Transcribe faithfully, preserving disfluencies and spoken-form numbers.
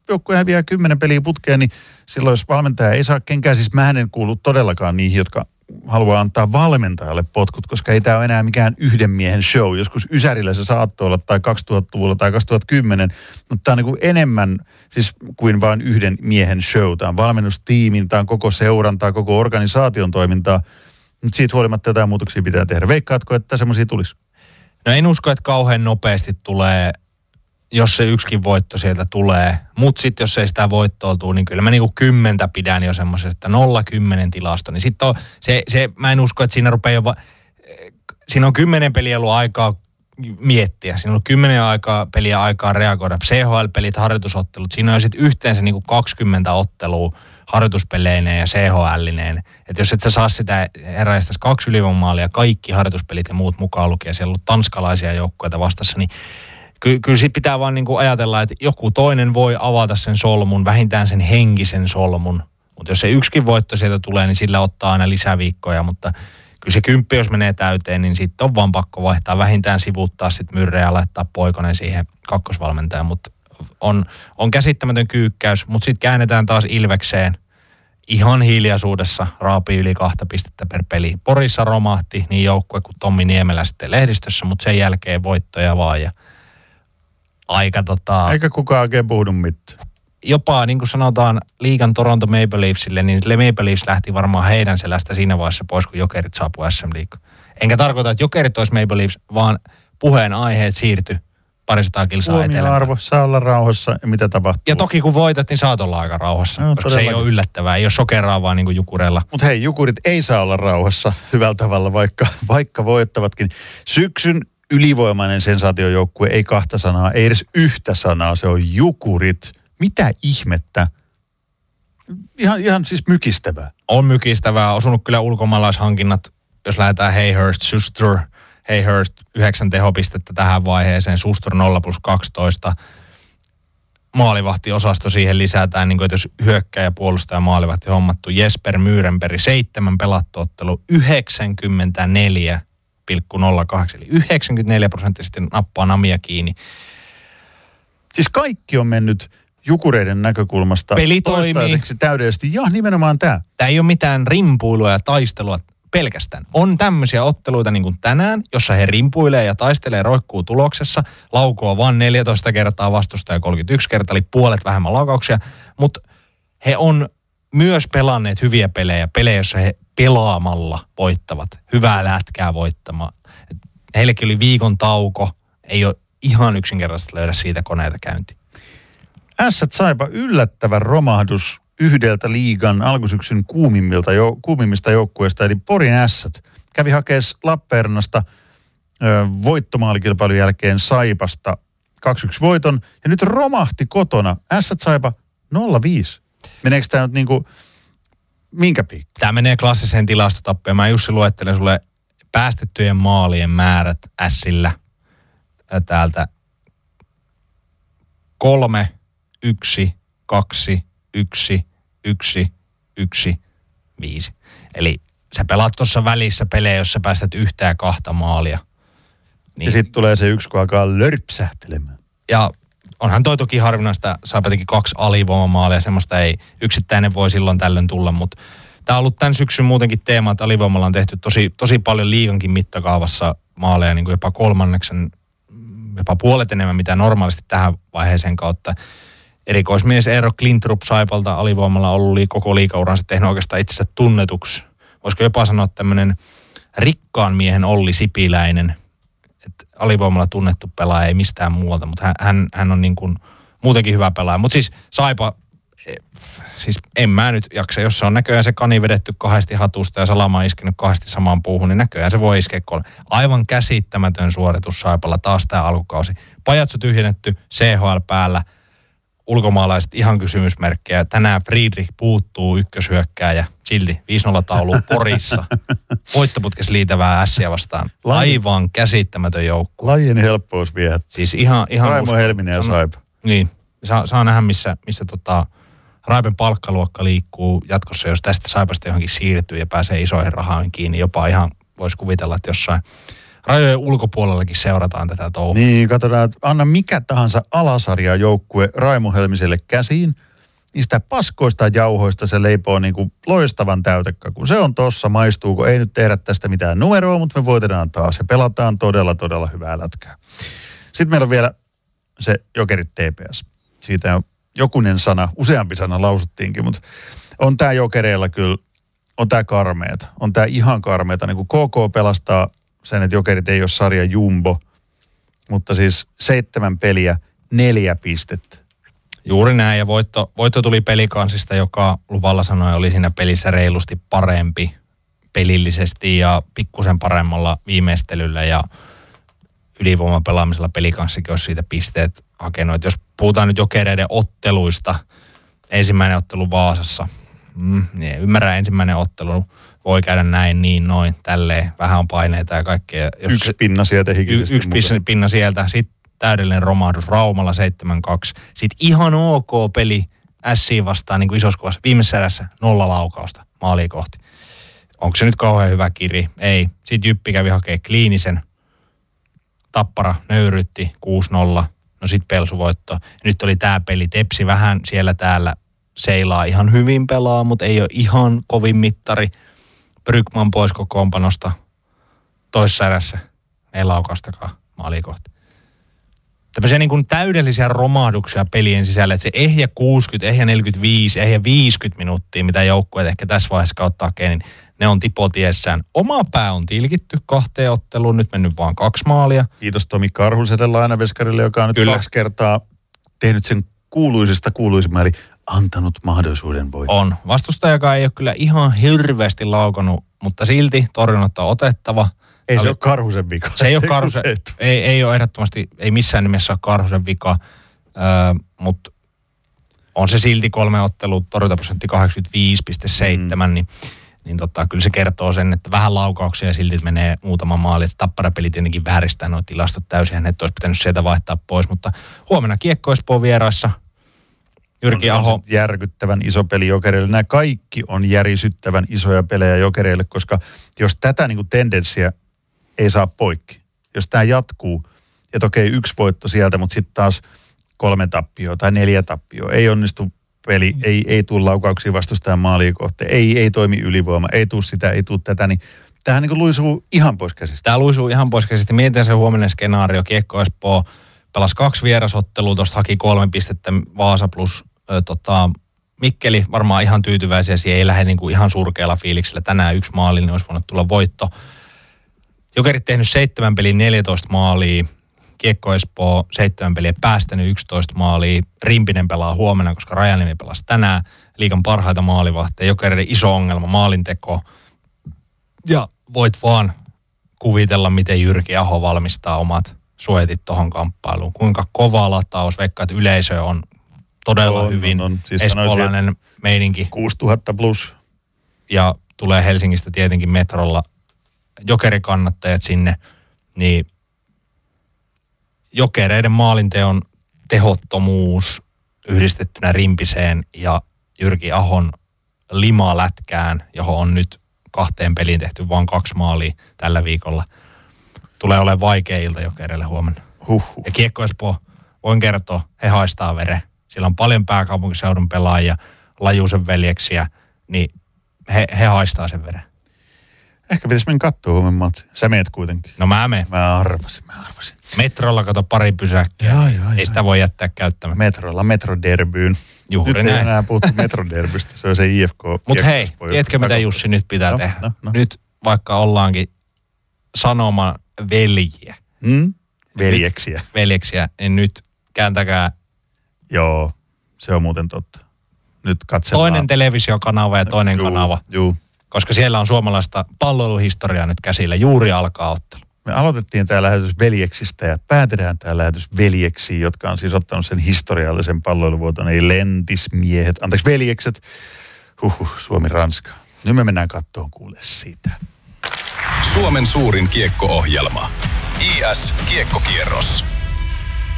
joukkue häviää kymmenen peliä putkeen, niin silloin jos valmentaja ei saa kenkään, siis mä en kuulu todellakaan niihin, jotka haluaa antaa valmentajalle potkut, koska ei tämä ole enää mikään yhden miehen show. Joskus Ysärillä se saattoi olla tai kaksituhattaluvulla tai kaksituhattakymmenen, mutta tämä on niin kuin enemmän siis kuin vain yhden miehen show. Tämä on valmennustiimin, tämä on koko seurantaa, koko organisaation toimintaa, mutta siitä huolimatta jotain muutoksia pitää tehdä. Veikkaatko, että semmoisia tulisi? No en usko, että kauhean nopeasti tulee, jos se yksikin voitto sieltä tulee. Mutta sitten jos ei sitä voittoa tule, niin kyllä mä niinku kymmentä pidän jo semmoisesta, että nolla kymmenen tilasto. Niin sitten se, se, mä en usko, että siinä rupeaa jo, va- siinä on kymmenen peliä ollut aikaa miettiä. Siinä on ollut kymmenen aikaa, peliä aikaa reagoida. C H L-pelit, harjoitusottelut. Siinä on sitten yhteensä niinku kaksikymmentä ottelua harjoituspeleineen ja C H L-ineen. Että jos et sä saa sitä heräistäisi kaksi ylivoimaalia, kaikki harjoituspelit ja muut mukaan lukien, siellä on ollut tanskalaisia joukkoja vastassa, niin Ky- kyllä siitä pitää vaan niinku ajatella, että joku toinen voi avata sen solmun, vähintään sen henkisen solmun. Mutta jos se yksikin voitto sieltä tulee, niin sillä ottaa aina lisäviikkoja. Mutta kyllä se kymppi, jos menee täyteen, niin sitten on vaan pakko vaihtaa. Vähintään sivuuttaa sitten Myrreä ja laittaa Poikonen siihen kakkosvalmentajan. Mutta on, on käsittämätön kyykkäys. Mutta sitten käännetään taas Ilvekseen. Ihan hiljaisuudessa raapii yli kahta pistettä per peli. Porissa romahti niin joukkue kuin Tommi Niemelä sitten lehdistössä, mutta sen jälkeen voittoja vaan ja aika tota... Eikä kukaan oikein puhunut mitään. Jopa niin kuin sanotaan liigan Toronto Maple Leafsille, niin Maple Leafs lähti varmaan heidän selästä siinä vaiheessa pois, kun Jokerit saapui S M-liigaan. Enkä tarkoita, että Jokerit olisi Maple Leafs, vaan puheen aiheet siirtyi parisataa kilsaa etelään. Arvo, saa olla rauhassa ja mitä tapahtuu. Ja toki kun voitat, niin saat olla aika rauhassa, no, koska se ei ole yllättävää. Ei ole sokeraa vaan niin kuin Jukureilla. Mutta hei, Jukurit ei saa olla rauhassa hyvällä tavalla, vaikka, vaikka voittavatkin. Syksyn ylivoimainen sensaatiojoukkue, ei kahta sanaa, ei edes yhtä sanaa, se on Jukurit. Mitä ihmettä? Ihan, ihan siis mykistävää. On mykistävää, osunut kyllä ulkomaalaishankinnat, jos lähdetään Hayhurst, Schuster, Hayhurst yhdeksän tehopistettä tähän vaiheeseen, Schuster nolla plus kaksitoista. Maalivahtiosasto siihen lisätään, niin kuin, että jos hyökkäjä, puolustaja, maalivahti hommattu. Jesper Myyrenberg, seitsemän pelattu ottelu, yhdeksänkymmentäneljä pilkku nolla kahdeksan, eli yhdeksänkymmentäneljä prosenttisesti nappaa namia kiinni. Siis kaikki on mennyt Jukureiden näkökulmasta peli toistaiseksi täydellisesti. Ja nimenomaan tämä. Tämä ei ole mitään rimpuilua ja taistelua pelkästään. On tämmöisiä otteluita niin kuin tänään, jossa he rimpuilee ja taistelee, roikkuu tuloksessa, laukoo vain neljätoista kertaa vastustaja kolmekymmentäyksi kertaa, eli puolet vähemmän laukauksia, mutta he on myös pelanneet hyviä pelejä, pelejä, joissa he pelaamalla voittavat, hyvää lätkää voittamaan. Heillekin oli viikon tauko, ei ole ihan yksinkertaisesti löydä siitä koneita käynti. Ässät saipa yllättävä romahdus yhdeltä liigan alkusyksyn kuumimmilta, jo, kuumimmista joukkueista, eli Porin Ässät kävi hakeessa Lappeenrannasta ö, voittomaalikilpailun jälkeen Saipasta kaksi yksi voiton, ja nyt romahti kotona. Ässät Saipa nolla viisi. Meneekö tämä nyt niinku, minkä piikki? Tämä menee klassiseen tilastotappiin. Mä Jussi luettelen sulle päästettyjen maalien määrät Ässillä täältä kolme, yksi, kaksi, yksi, yksi, yksi, viisi. Eli sä pelaat tuossa välissä pelejä, jos sä päästät yhtä ja kahta maalia. Niin. Ja sitten tulee se yksi, kun alkaa lörpsähtelemään. Ja onhan toi toki harvinaista, Saipa teki kaksi alivoimamaalia, semmoista ei yksittäinen voi silloin tällöin tulla, mutta tämä on ollut tämän syksyn muutenkin teema, että alivoimalla on tehty tosi, tosi paljon liigankin mittakaavassa maaleja, niin kuin jopa kolmanneksen, jopa puolet enemmän, mitä normaalisti tähän vaiheeseen kautta. Erikoismies Eero Klintrup Saipalta alivoimalla ollut koko liigauransa tehnyt oikeastaan itsensä tunnetuksi. Voisiko jopa sanoa tämmöinen rikkaan miehen Olli Sipiläinen, että alivoimalla tunnettu pelaaja ei mistään muualta, mutta hän, hän, hän on niin kuin muutenkin hyvä pelaaja. Mutta siis Saipa, siis en mä nyt jaksa, jos se on näköjään se kani vedetty kahdesti hatusta ja Salama iskenyt kahdesti samaan puuhun, niin näköjään se voi iskeä kolme. Aivan käsittämätön suoritus Saipalla taas tämä alkukausi. Pajatso tyhjennetty, C H L päällä, ulkomaalaiset ihan kysymysmerkkejä. Tänään Friedrich puuttuu ykköshyökkääjä, silti viisi nolla taulu Porissa. Voittoputkes liitävää Ässiä vastaan. Aivan käsittämätön joukkue. Lajien helppous viehät. Siis ihan... ihan Raimo Helminen ja Saipa. Niin. Saa, saa nähdä, missä, missä tota, Raipen palkkaluokka liikkuu jatkossa, jos tästä Saipasta johonkin siirtyy ja pääsee isoihin rahoihin kiinni. Jopa ihan voisi kuvitella, että jossain rajojen ulkopuolellakin seurataan tätä touhua. Niin, katsotaan, että anna mikä tahansa alasarjajoukkue Raimo Helmiselle käsiin. Niistä paskoista jauhoista se leipoo niin kuin loistavan täytekakun. Se on tossa, maistuu, kun ei nyt tehdä tästä mitään numeroa, mutta me voitetaan taas ja pelataan todella, todella hyvää lätkää. Sitten meillä on vielä se Jokerit T P S. Siitä on jokunen sana, useampi sana lausuttiinkin, mutta on tää Jokereilla kyllä, on tää karmeeta. On tää ihan karmeeta, niin kuin K K pelastaa sen, että Jokerit ei ole sarja jumbo, mutta siis seitsemän peliä, neljä pistettä. Juuri näin, ja voitto, voitto tuli Pelikansista, joka luvalla sanoi oli siinä pelissä reilusti parempi pelillisesti ja pikkusen paremmalla viimeistelyllä ja ylivoimapelaamisella Pelikanssikin olisi siitä pisteet hakenut. Jos puhutaan nyt Jokereiden otteluista, ensimmäinen ottelu Vaasassa, mm, niin ymmärrän ensimmäinen ottelu, voi käydä näin, niin, noin, tälleen, vähän on paineita ja kaikkea. Jos yksi pinna sieltä hikisesti. Y- yksi muuten. pinna sieltä, sitten täydellinen romahdus Raumalla seitsemän kaksi. Sitten ihan ok peli Ässiin vastaan niin kuin isossa kuvassa. Viimeisessä erässä nolla laukausta maaliin kohti. Onko se nyt kauhean hyvä kiri? Ei. Sitten Jyppi kävi hakemaan kliinisen. Tappara nöyrytti kuusi nolla. No sitten Pelsuvoitto. Nyt oli tää peli. Tepsi vähän siellä täällä seilaa ihan hyvin pelaa, mutta ei ole ihan kovin mittari. Brygman pois kokoonpanosta. Toisessa erässä ei laukaustakaan maaliin kohti. Tämmöisiä niin kuin täydellisiä romahduksia pelien sisällä, että se ehjä kuusikymmentä, ehjä neljäkymmentäviisi, ehjä viisikymmentä minuuttia, mitä joukkueet ehkä tässä vaiheessa kautta hakee, niin ne on tipotiessään. Oma pää on tilkitty kahteen otteluun, nyt mennyt vaan kaksi maalia. Kiitos Tomi Karhuselle lainaveskarille, joka on nyt Kyllä. kaksi kertaa tehnyt sen kuuluisesta kuuluisimman, eli antanut mahdollisuuden voittaa. On. Vastustajakaan ei ole kyllä ihan hirveästi laukonut, mutta silti torjunnot on otettava. Ei se oli, ole Karhusen vika. Se ei ole Karhusen, ei, ei ole ehdottomasti, ei missään nimessä ole Karhusen vika, öö, mutta on se silti kolme ottelua, torjuntaprosentti kahdeksankymmentäviisi pilkku seitsemän, mm. niin, niin tota, kyllä se kertoo sen, että vähän laukauksia ja silti menee muutama maali. Tapparapeli tietenkin vääristää nuo tilastot täysin, että olisi pitänyt sieltä vaihtaa pois, mutta huomenna Kiekko Espoon vieraissa. Jyrki Aho. On järkyttävän iso peli Jokereille. Nämä kaikki on järisyttävän isoja pelejä Jokereille, koska jos tätä niin kuin tendenssiä ei saa poikki. Jos tämä jatkuu, että okei, yksi voitto sieltä, mutta sitten taas kolme tappioa tai neljä tappioa. Ei onnistu peli, ei, ei tule laukauksia vastustajan maaliin kohteen, ei, ei toimi ylivoima, ei tule sitä, ei tule tätä, niin tämähän niin kuin luisuu ihan pois käsistä. Tämä luisuu ihan pois käsistä. Mietitään se huominen skenaario. Kiekko Espoo pelasi kaksi vierasottelua, tuosta haki kolme pistettä Vaasa plus ö, tota, Mikkeli. Varmaan ihan tyytyväisiä, siihen ei lähde niin kuin ihan surkealla fiiliksellä. Tänään yksi maali, niin olisi voinut tulla voitto. Jokerit tehnyt seitsemän peliä neljätoista maalia, Kiekko Espoo seitsemän peliä päästänyt yksitoista maalia, Rimpinen pelaa huomenna, koska Rajanimi pelasi tänään, liigan parhaita maalivahteja, Jokereiden iso ongelma, maalinteko. Ja voit vaan kuvitella, miten Jyrki Aho valmistaa omat suojetit tuohon kamppailuun. Kuinka kova lataus, veikkaa, että yleisö on todella on, hyvin on, on. Siis espoolainen meininki. kuusituhatta plus. Ja tulee Helsingistä tietenkin metrolla Jokerikannattajat sinne, niin Jokereiden maalinteon tehottomuus yhdistettynä Rimpiseen ja Jyrki Ahon limalätkään, johon on nyt kahteen peliin tehty vain kaksi maalia tällä viikolla, tulee olemaan vaikea ilta Jokereille huomenna. Huhhuh. Ja Kiekko Espoo, voin kertoa, he haistaa veren. Siellä on paljon pääkaupunkiseudun pelaajia, Lajuusen veljeksiä, niin he, he haistaa sen veren. Ehkä pitäisi mennä katsoa huomenna matsia. Sä meet kuitenkin. No mä menen. Mä arvasin, mä arvasin. Metrolla kato pari pysäkkiä. Joo, joo, ei joo. sitä voi jättää käyttämättä. Metrolla, metroderbyyn. Juuri nyt näin. ei enää puhuttu metroderbystä, se on se I F K. Mutta hei, tiedätkö mitä Jussi nyt pitää no, tehdä? No, no. Nyt vaikka ollaankin sanoman veljiä. Hmm? Veljeksiä. Nyt, veljeksiä, niin nyt kääntäkää. Joo, se on muuten totta. Nyt katsellaan. Toinen televisiokanava ja toinen juu, kanava. Juu. Koska siellä on suomalaista palloiluhistoriaa nyt käsillä. Juuri alkaa ottelu. Me aloitettiin tämä lähetys veljeksistä ja päätetään tämä lähetys veljeksiin, jotka on siis ottanut sen historiallisen palloiluvuoton. Ei lentismiehet, anteeksi veljekset. Huhhuh, Suomi-Ranska. Nyt me mennään kattoon kuule siitä. Suomen suurin kiekko-ohjelma. I S Kiekkokierros.